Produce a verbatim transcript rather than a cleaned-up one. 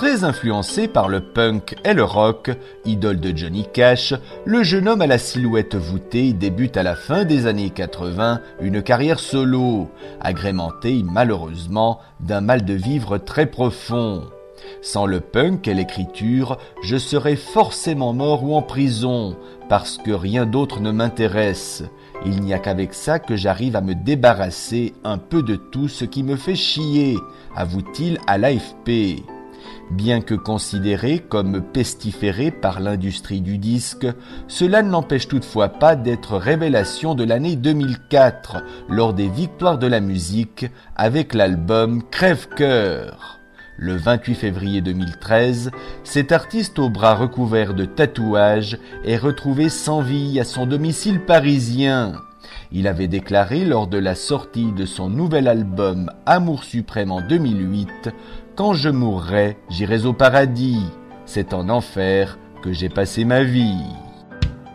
Très influencé par le punk et le rock, idole de Johnny Cash, le jeune homme à la silhouette voûtée débute à la fin des années quatre-vingts une carrière solo, agrémentée malheureusement d'un mal de vivre très profond. Sans le punk et l'écriture, je serais forcément mort ou en prison, parce que rien d'autre ne m'intéresse. Il n'y a qu'avec ça que j'arrive à me débarrasser un peu de tout ce qui me fait chier, avoue-t-il à l'A F P. Bien que considéré comme pestiféré par l'industrie du disque, cela ne l'empêche toutefois pas d'être révélation de l'année deux mille quatre, lors des Victoires de la musique, avec l'album Crève-cœur. Le vingt-huit février deux mille treize, cet artiste aux bras recouverts de tatouages est retrouvé sans vie à son domicile parisien. Il avait déclaré lors de la sortie de son nouvel album Amour suprême en deux mille huit « Quand je mourrai, j'irai au paradis. C'est en enfer que j'ai passé ma vie ».